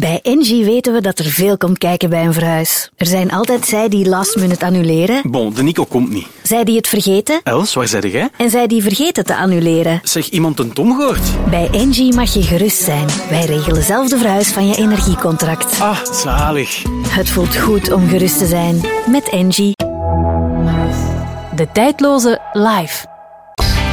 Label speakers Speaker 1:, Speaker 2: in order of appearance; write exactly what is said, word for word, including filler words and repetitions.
Speaker 1: Bij Engie weten we dat er veel komt kijken bij een verhuis. Er zijn altijd zij die last minute annuleren.
Speaker 2: Bon, de Nico komt niet.
Speaker 1: Zij die het vergeten.
Speaker 2: Els, waar zei jij?
Speaker 1: En zij die vergeten te annuleren.
Speaker 2: Zeg, iemand een Tom gehoord?
Speaker 1: Bij Engie mag je gerust zijn. Wij regelen zelf de verhuis van je energiecontract.
Speaker 2: Ah, zalig.
Speaker 1: Het voelt goed om gerust te zijn. Met Engie.
Speaker 3: De tijdloze live.